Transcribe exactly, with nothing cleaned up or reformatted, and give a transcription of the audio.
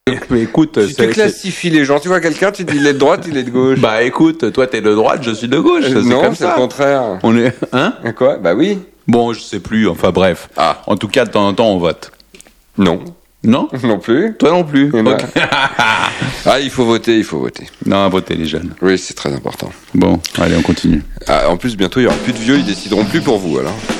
Mais écoute, tu te classifies les gens. Tu vois quelqu'un, tu dis il est de droite, il est de gauche. Bah écoute, toi t'es de droite, je suis de gauche. Euh, c'est non, comme c'est ça. le contraire. On est, hein? Quoi? Bah oui. Bon, je sais plus. Enfin bref. Ah. En tout cas, de temps en temps, on vote. Non. Non? Non plus. Toi non plus. Okay. Ah, il faut voter, il faut voter. Non, voter les jeunes. Oui, c'est très important. Bon, allez, on continue. Ah, en plus, bientôt, il y aura plus de vieux, ils décideront plus pour vous, alors.